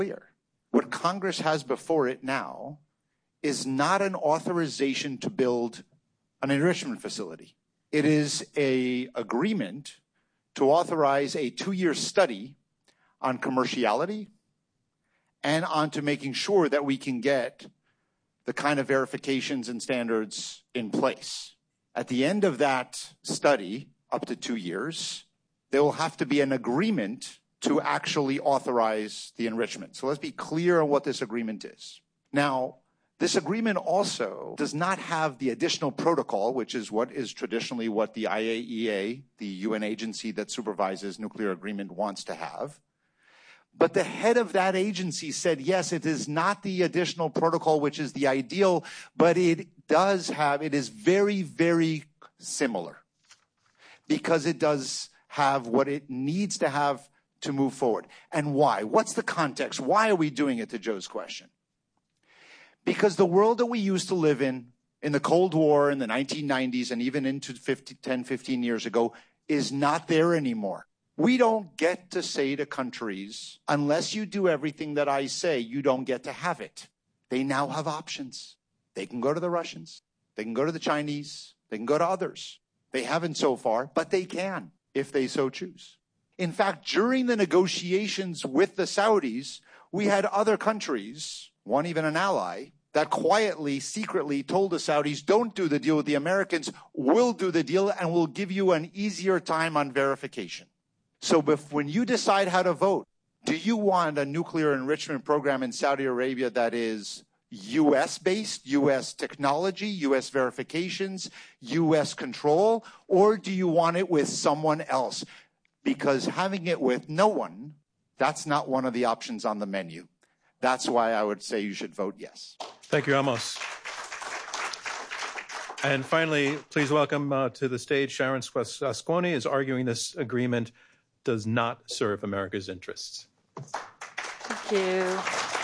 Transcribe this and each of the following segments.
clear. What Congress has before it now is not an authorization to build an enrichment facility. It is an agreement to authorize a 2-year study on commerciality and onto making sure that we can get the kind of verifications and standards in place. At the end of that study, up to 2 years, there will have to be an agreement to actually authorize the enrichment. So let's be clear on what this agreement is. Now, this agreement also does not have the additional protocol, which is traditionally what the IAEA, the UN agency that supervises nuclear agreement, wants to have. But the head of that agency said, yes, it is not the additional protocol, which is the ideal, but it is very, very similar because it does have what it needs to have to move forward. And why? What's the context? Why are we doing it, to Joe's question? Because the world that we used to live in the Cold War in the 1990s and even into 10, 15 years ago is not there anymore. We don't get to say to countries, unless you do everything that I say, you don't get to have it. They now have options. They can go to the Russians. They can go to the Chinese. They can go to others. They haven't so far, but they can if they so choose. In fact, during the negotiations with the Saudis, we had other countries, one even an ally, that quietly, secretly told the Saudis, don't do the deal with the Americans. We'll do the deal and we'll give you an easier time on verification. So when you decide how to vote, do you want a nuclear enrichment program in Saudi Arabia that is U.S.-based, U.S. technology, U.S. verifications, U.S. control, or do you want it with someone else? Because having it with no one, that's not one of the options on the menu. That's why I would say you should vote yes. Thank you, Amos. And finally, please welcome to the stage Sharon Asconi is arguing this agreement does not serve America's interests. Thank you.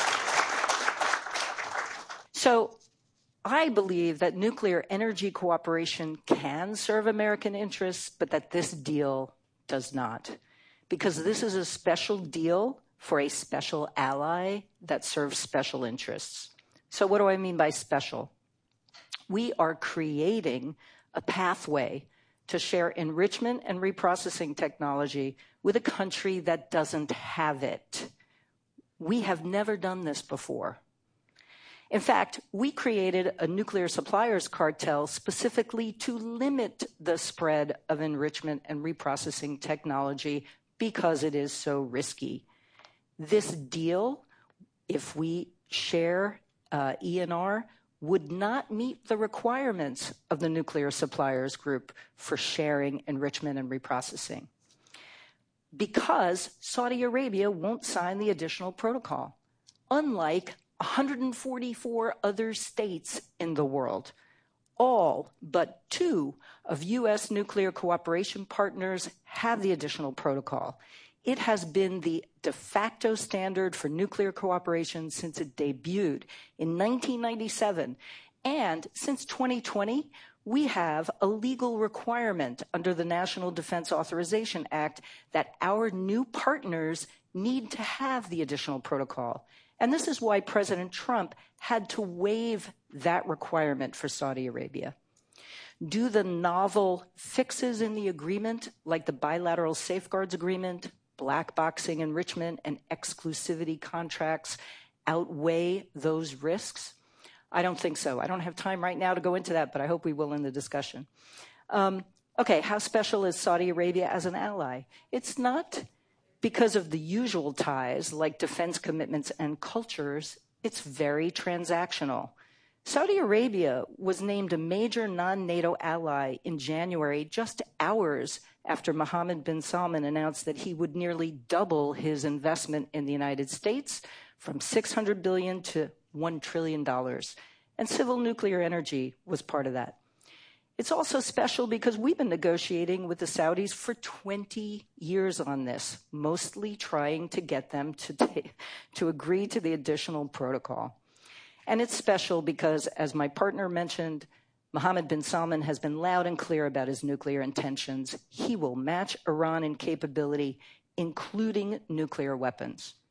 So I believe that nuclear energy cooperation can serve American interests, but that this deal does not. Because this is a special deal for a special ally that serves special interests. So what do I mean by special? We are creating a pathway to share enrichment and reprocessing technology with a country that doesn't have it. We have never done this before. In fact, we created a nuclear suppliers cartel specifically to limit the spread of enrichment and reprocessing technology because it is so risky. This deal, if we share ENR, would not meet the requirements of the nuclear suppliers group for sharing enrichment and reprocessing because Saudi Arabia won't sign the additional protocol, unlike 144 other states in the world. All but 2 of U.S. nuclear cooperation partners have the additional protocol. It has been the de facto standard for nuclear cooperation since it debuted in 1997. And since 2020, we have a legal requirement under the National Defense Authorization Act that our new partners need to have the additional protocol. And this is why President Trump had to waive that requirement for Saudi Arabia. Do the novel fixes in the agreement, like the bilateral safeguards agreement, black boxing enrichment, and exclusivity contracts, outweigh those risks? I don't think so. I don't have time right now to go into that, but I hope we will in the discussion. Okay, how special is Saudi Arabia as an ally? It's not because of the usual ties like defense commitments and cultures. It's very transactional. Saudi Arabia was named a major non-NATO ally in January, just hours after Mohammed bin Salman announced that he would nearly double his investment in the United States from $600 billion to $1 trillion. And civil nuclear energy was part of that. It's also special because we've been negotiating with the Saudis for 20 years on this, mostly trying to get them to agree to the additional protocol. And it's special because, as my partner mentioned, Mohammed bin Salman has been loud and clear about his nuclear intentions. He will match Iran in capability, including nuclear weapons.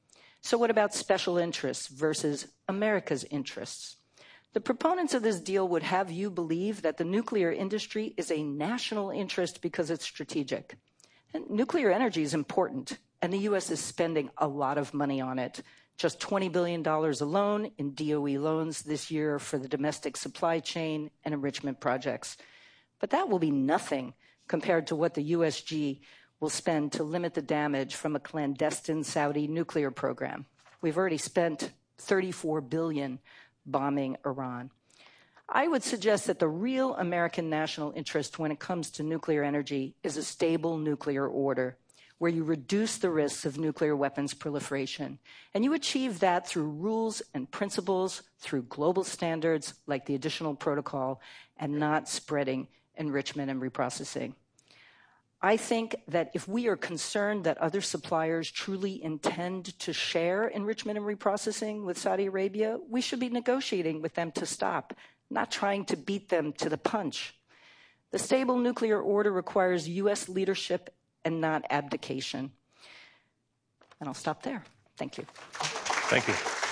So what about special interests versus America's interests? The proponents of this deal would have you believe that the nuclear industry is a national interest because it's strategic. And nuclear energy is important, and the U.S. is spending a lot of money on it. Just $20 billion alone in DOE loans this year for the domestic supply chain and enrichment projects. But that will be nothing compared to what the USG will spend to limit the damage from a clandestine Saudi nuclear program. We've already spent $34 billion bombing Iran. I would suggest that the real American national interest when it comes to nuclear energy is a stable nuclear order, where you reduce the risks of nuclear weapons proliferation. And you achieve that through rules and principles, through global standards like the additional protocol, and not spreading enrichment and reprocessing. I think that if we are concerned that other suppliers truly intend to share enrichment and reprocessing with Saudi Arabia, we should be negotiating with them to stop, not trying to beat them to the punch. The stable nuclear order requires U.S. leadership and not abdication. And I'll stop there. Thank you. Thank you.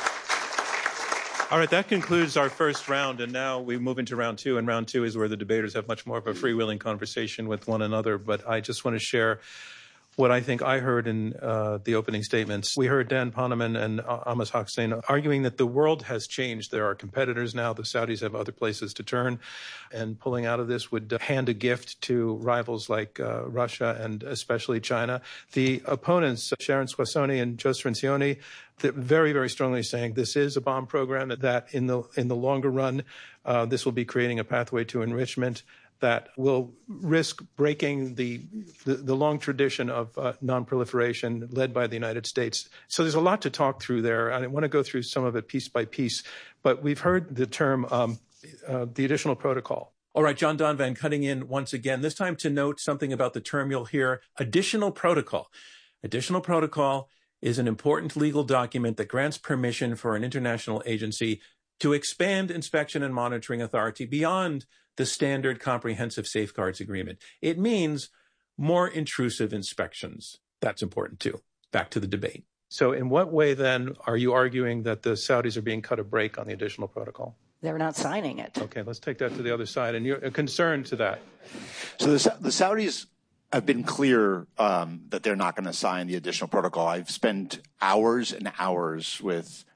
All right, that concludes our first round, and now we move into round two, and round two is where the debaters have much more of a freewheeling conversation with one another, but I just want to share what I think I heard in the opening statements. We heard Dan Poneman and Amos Hochstein arguing that the world has changed. There are competitors now. The Saudis have other places to turn, and pulling out of this would hand a gift to rivals like Russia and especially China. The opponents, Sharon Squassoni and Joe Cirincione, very, very strongly saying this is a bomb program, that in the longer run, this will be creating a pathway to enrichment that will risk breaking the long tradition of nonproliferation led by the United States. So there's a lot to talk through there. I want to go through some of it piece by piece, but we've heard the term the additional protocol. All right, John Donvan cutting in once again, this time to note something about the term you'll hear, additional protocol. Additional protocol is an important legal document that grants permission for an international agency to expand inspection and monitoring authority beyond the standard comprehensive safeguards agreement. It means more intrusive inspections. That's important too. Back to the debate. So in what way then are you arguing that the Saudis are being cut a break on the additional protocol? They're not signing it. Okay, let's take that to the other side. And you're concerned to that. So the Saudis have been clear that they're not going to sign the additional protocol. I've spent hours and hours with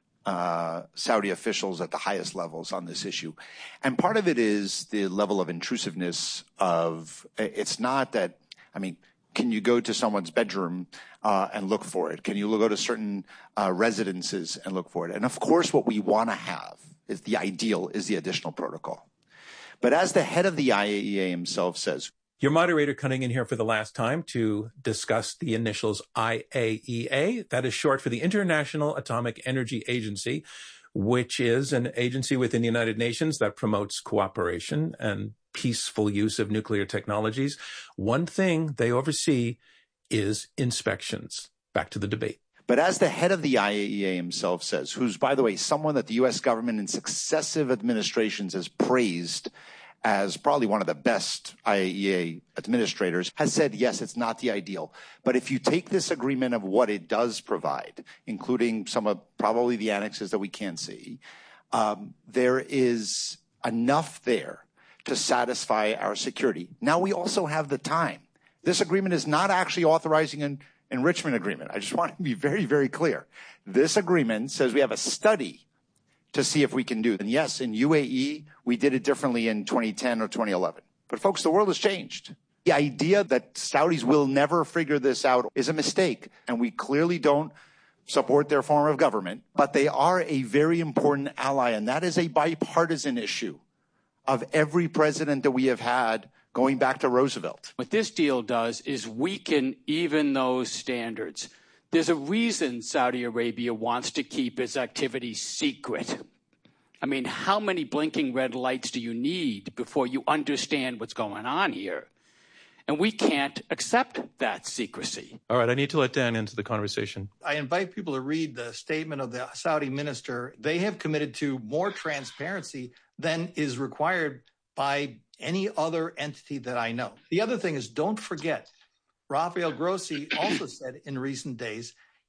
Saudi officials at the highest levels on this issue. And part of it is the level of intrusiveness of, it's not that, I mean, can you go to someone's bedroom and look for it? Can you go to certain residences and look for it? And of course, what we want to have is the ideal is the additional protocol. But as the head of the IAEA himself says, your moderator cutting in here for the last time to discuss the initials IAEA. That is short for the International Atomic Energy Agency, which is an agency within the United Nations that promotes cooperation and peaceful use of nuclear technologies. One thing they oversee is inspections. Back to the debate. But as the head of the IAEA himself says, who's, by the way, someone that the U.S. government in successive administrations has praised as probably one of the best IAEA administrators, has said, yes, it's not the ideal. But if you take this agreement of what it does provide, including some of probably the annexes that we can't see, there is enough there to satisfy our security. Now we also have the time. This agreement is not actually authorizing an enrichment agreement. I just want to be very, very clear. This agreement says we have a study to see if we can do it. And yes, in UAE, we did it differently in 2010 or 2011. But folks, the world has changed. The idea that Saudis will never figure this out is a mistake. And we clearly don't support their form of government. But they are a very important ally. And that is a bipartisan issue of every president that we have had going back to Roosevelt. What this deal does is weaken even those standards. There's a reason Saudi Arabia wants to keep its activities secret. I mean, how many blinking red lights do you need before you understand what's going on here? And we can't accept that secrecy. All right, I need to let Dan into the conversation. I invite people to read the statement of the Saudi minister. They have committed to more transparency than is required by any other entity that I know. The other thing is, don't forget, Rafael Grossi also said in recent days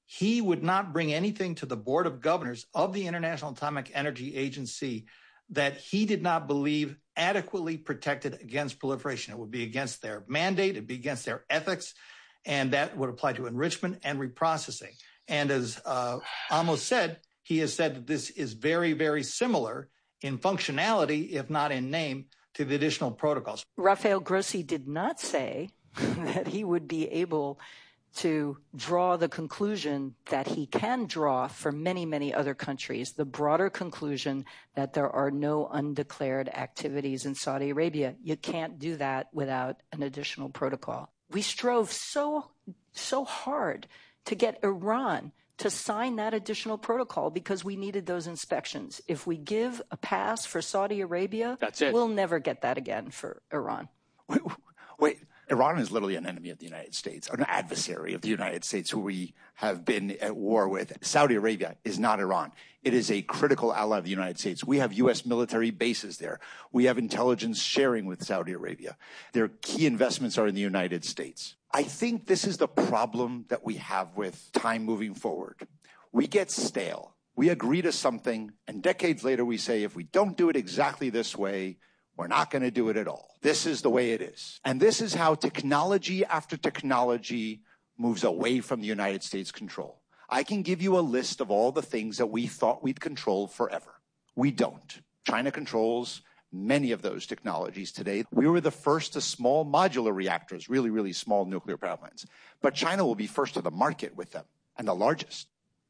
he would not bring anything to the Board of Governors of the International Atomic Energy Agency that he did not believe adequately protected against proliferation. It would be against their mandate, it'd be against their ethics, and that would apply to enrichment and reprocessing. And as Amos said, he has said that this is very, very similar in functionality, if not in name, to the additional protocols. Rafael Grossi did not say that he would be able to draw the conclusion that he can draw for many, many other countries, the broader conclusion that there are no undeclared activities in Saudi Arabia. You can't do that without an additional protocol. We strove so hard to get Iran to sign that additional protocol because we needed those inspections. If we give a pass for Saudi Arabia, that's it. We'll never get that again for Iran. Wait. Iran is literally an enemy of the United States, an adversary of the United States who we have been at war with. Saudi Arabia is not Iran. It is a critical ally of the United States. We have U.S. military bases there. We have intelligence sharing with Saudi Arabia. Their key investments are in the United States. I think this is the problem that we have with time moving forward. We get stale. We agree to something, and decades later we say, if we don't do it exactly this way, we're not going to do it at all. This is the way it is. And this is how technology after technology moves away from the United States control. I can give you a list of all the things that we thought we'd control forever. We don't. China controls many of those technologies today. We were the first to small modular reactors, really, really small nuclear power plants. But China will be first to the market with them, and the largest.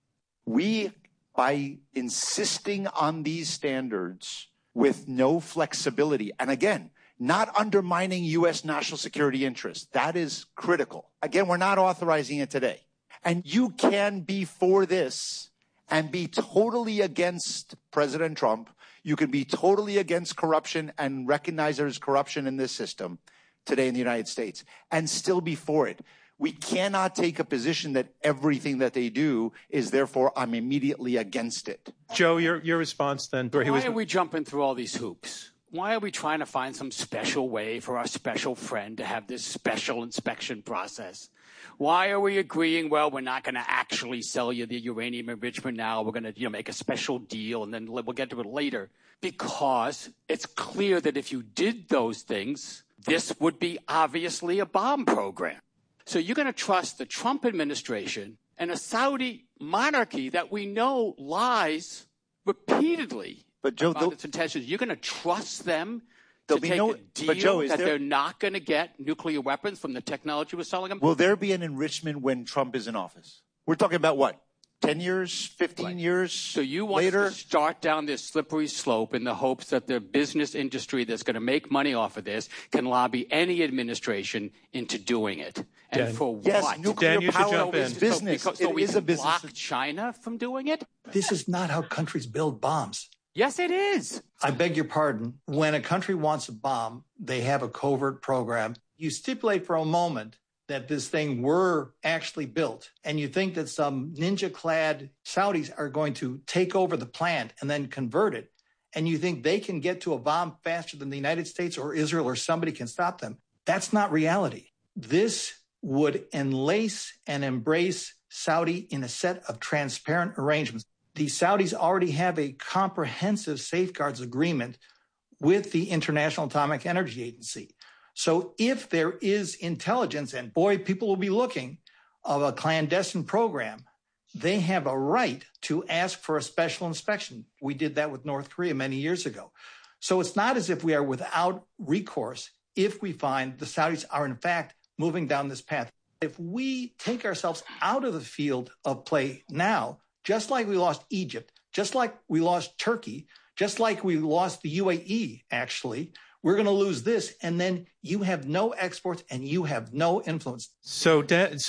We, by insisting on these standards with no flexibility, and again, not undermining U.S. national security interests, that is critical. Again, we're not authorizing it today. And you can be for this and be totally against President Trump. You can be totally against corruption and recognize there's corruption in this system today in the United States and still be for it. We cannot take a position that everything that they do is therefore I'm immediately against it. Joe, your response then. Why are we jumping through all these hoops? Why are we trying to find some special way for our special friend to have this special inspection process? Why are we agreeing, well, we're not going to actually sell you the uranium enrichment now. We're going to make a special deal, and then we'll get to it later. Because it's clear that if you did those things, this would be obviously a bomb program. So you're going to trust the Trump administration and a Saudi monarchy that we know lies repeatedly about its intentions. You're going to trust them to take a deal that they're not going to get nuclear weapons from the technology we're selling them? Will there be an enrichment when Trump is in office? We're talking about what? 10 years, 15 years So you want to start down this slippery slope in the hopes that the business industry that's going to make money off of this can lobby any administration into doing it. And Dan, for yes, what? nuclear Dan, power is in. business. So we is a can business. block China from doing it? This is not how countries build bombs. Yes, it is. I beg your pardon. When a country wants a bomb, they have a covert program. You stipulate for a moment that this thing were actually built, and you think that some ninja-clad Saudis are going to take over the plant and then convert it, and you think they can get to a bomb faster than the United States or Israel or somebody can stop them. That's not reality. This would enlace and embrace Saudi in a set of transparent arrangements. The Saudis already have a comprehensive safeguards agreement with the International Atomic Energy Agency. So if there is intelligence, and boy, people will be looking, of a clandestine program, they have a right to ask for a special inspection. We did that with North Korea many years ago. So it's not as if we are without recourse if we find the Saudis are in fact moving down this path. If we take ourselves out of the field of play now, just like we lost Egypt, just like we lost Turkey, just like we lost the UAE, actually, we're going to lose this, and then you have no exports and you have no influence. So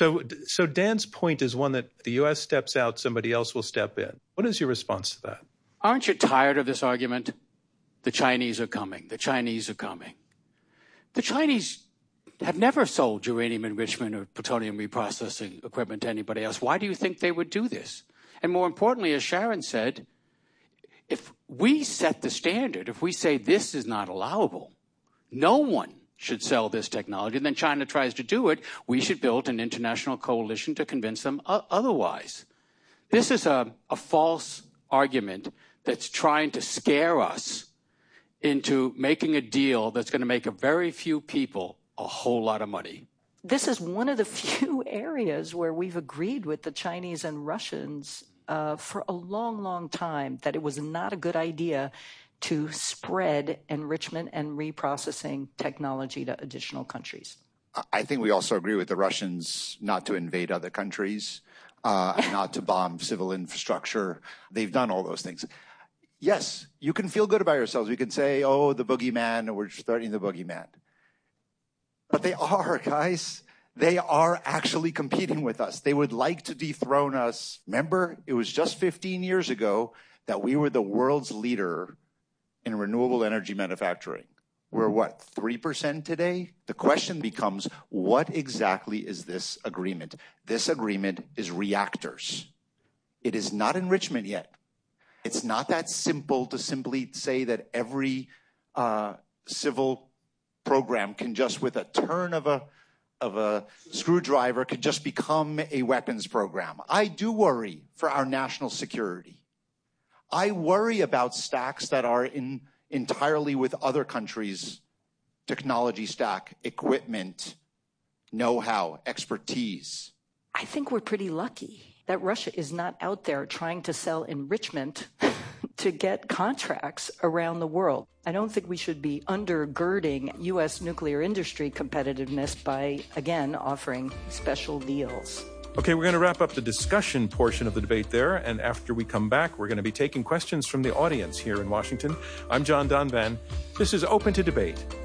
Dan's point is one that the U.S. steps out, somebody else will step in. What is your response to that? Aren't you tired of this argument? The Chinese are coming. The Chinese are coming. The Chinese have never sold uranium enrichment or plutonium reprocessing equipment to anybody else. Why do you think they would do this? And more importantly, as Sharon said, if we set the standard, if we say this is not allowable, no one should sell this technology. And then China tries to do it. We should build an international coalition to convince them otherwise. This is a false argument that's trying to scare us into making a deal that's going to make a very few people a whole lot of money. This is one of the few areas where we've agreed with the Chinese and Russians for a long, long time that it was not a good idea to spread enrichment and reprocessing technology to additional countries. I think we also agree with the Russians not to invade other countries, and not to bomb civil infrastructure. They've done all those things. Yes, you can feel good about yourselves. We can say, oh, the boogeyman, or we're threatening the boogeyman. But they are, guys. They are actually competing with us. They would like to dethrone us. Remember, it was just 15 years ago that we were the world's leader in renewable energy manufacturing. We're what, 3% today? The question becomes, what exactly is this agreement? This agreement is reactors. It is not enrichment yet. It's not that simple to simply say that every civil program can just, with a turn of a screwdriver, could just become a weapons program. I do worry for our national security. I worry about stacks that are entirely with other countries' technology stack, equipment, know-how, expertise. I think we're pretty lucky that Russia is not out there trying to sell enrichment to get contracts around the world. I don't think we should be undergirding U.S. nuclear industry competitiveness by, again, offering special deals. Okay, we're going to wrap up the discussion portion of the debate there, and after we come back, we're going to be taking questions from the audience here in Washington. I'm John Donvan. This is Open to Debate.